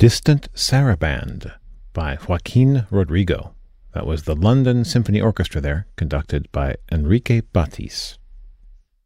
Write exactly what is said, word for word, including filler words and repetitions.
Distant Saraband by Joaquin Rodrigo. That was the London Symphony Orchestra there, conducted by Enrique Batis.